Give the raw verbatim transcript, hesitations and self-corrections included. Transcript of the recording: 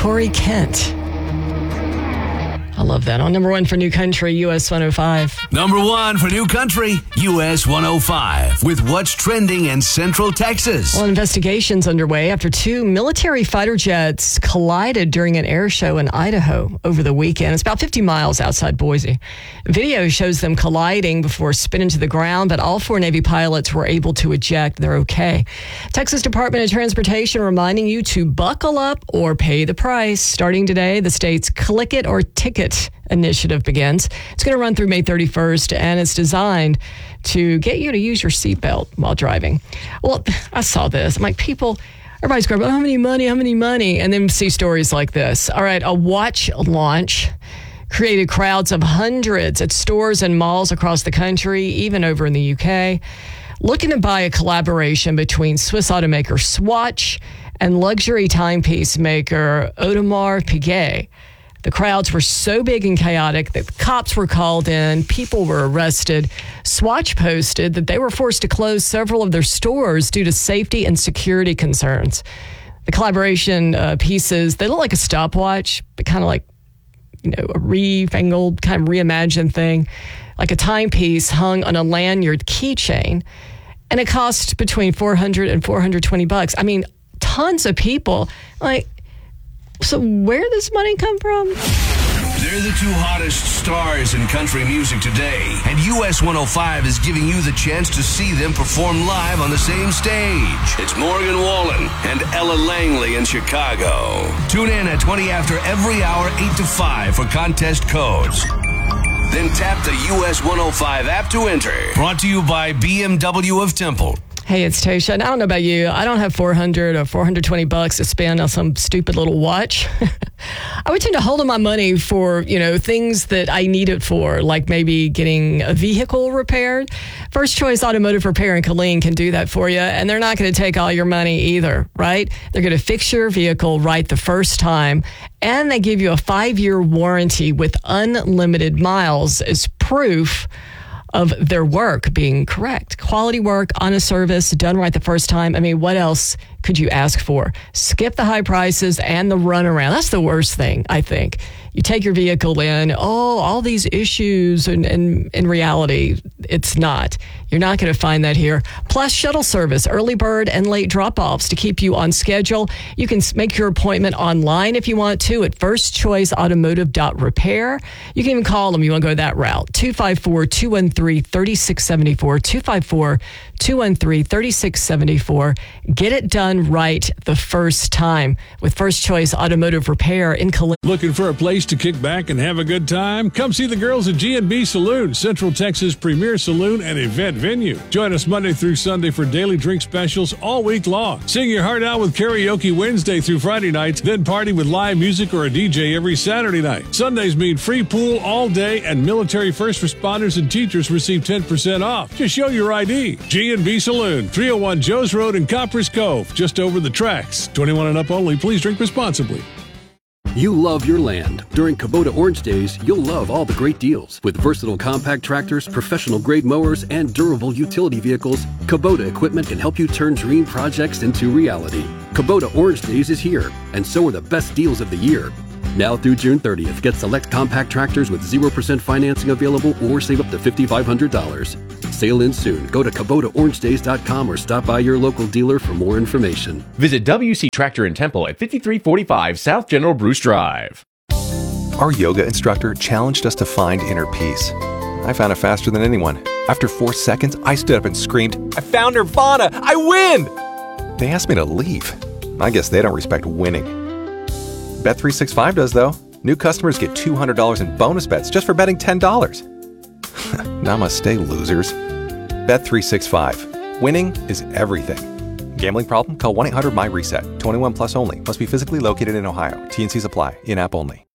Corey Kent. I love that. On number one for New Country, U S one oh five. Number one for New Country, U S one oh five, with what's trending in Central Texas. Well, investigations underway after two military fighter jets collided during an air show in Idaho over the weekend. It's about fifty miles outside Boise. Video shows them colliding before spinning to the ground, but all four Navy pilots were able to eject. They're okay. Texas Department of Transportation reminding you to buckle up or pay the price. Starting today, the state's Click It or Ticket initiative begins. It's going to run through May thirty-first, and it's designed to get you to use your seatbelt while driving. Well, I saw this. I'm like, people, everybody's going, how many money, how many money? And then see stories like this. All right, a watch launch created crowds of hundreds at stores and malls across the country, even over in the U K, looking to buy a collaboration between Swiss automaker Swatch and luxury timepiece maker Audemars Piguet. The crowds were so big and chaotic that cops were called in, people were arrested. Swatch posted that they were forced to close several of their stores due to safety and security concerns. The collaboration uh, pieces, they look like a stopwatch, but kind of like, you know, a refangled, kind of reimagined thing, like a timepiece hung on a lanyard keychain. And it cost between four hundred and four hundred twenty bucks. I mean, tons of people, like, so where does this money come from? They're the two hottest stars in country music today, and U S one oh five is giving you the chance to see them perform live on the same stage. It's Morgan Wallen and Ella Langley in Chicago. Tune in at twenty after every hour, eight to five for contest codes. Then tap the U S one oh five app to enter. Brought to you by B M W of Temple. Hey, it's Tasha, and I don't know about you. I don't have four hundred or four hundred twenty bucks to spend on some stupid little watch. I would tend to hold on my money for, you know, things that I need it for, like maybe getting a vehicle repaired. First Choice Automotive Repair in Killeen can do that for you, and they're not going to take all your money either, right? They're going to fix your vehicle right the first time, and they give you a five-year warranty with unlimited miles as proof of their work being correct. Quality work, honest service, done right the first time. I mean, what else could you ask for? Skip the high prices and the runaround. That's the worst thing, I think. You take your vehicle in, oh, all these issues, and, and in reality, it's not. You're not going to find that here. Plus, shuttle service, early bird and late drop-offs to keep you on schedule. You can make your appointment online if you want to at first choice automotive dot repair. You can even call them. You want to go that route. two five four, two one three, three six seven four, two five four, two one three, three six seven four. Get it done right the first time with First Choice Automotive Repair in Killeen. Looking for a place to kick back and have a good time? Come see the girls at G and B Saloon, Central Texas' premier saloon and event venue. Join us Monday through Sunday for daily drink specials all week long. Sing your heart out with karaoke Wednesday through Friday nights, then party with live music or a D J every Saturday night. Sundays mean free pool all day, and military first responders and teachers receive ten percent off. Just show your I D. G and B Saloon, three oh one Joe's Road in Copperas Cove, just over the tracks. twenty-one and up only. Please drink responsibly. You love your land. During Kubota Orange Days, you'll love all the great deals. With versatile compact tractors, professional-grade mowers, and durable utility vehicles, Kubota equipment can help you turn dream projects into reality. Kubota Orange Days is here, and so are the best deals of the year. Now through June thirtieth, get select compact tractors with zero percent financing available or save up to five thousand five hundred dollars. Sale ends soon. Go to Kubota Orange Days dot com or stop by your local dealer for more information. Visit W C Tractor in Temple at fifty-three forty-five South General Bruce Drive. Our yoga instructor challenged us to find inner peace. I found it faster than anyone. After four seconds, I stood up and screamed, "I found Nirvana! I win!" They asked me to leave. I guess they don't respect winning. Bet three sixty-five does, though. New customers get two hundred dollars in bonus bets just for betting ten dollars. Namaste, losers. Bet three sixty-five. Winning is everything. Gambling problem? Call one eight hundred M Y RESET. twenty-one plus only. Must be physically located in Ohio. T and Cs apply. In-app only.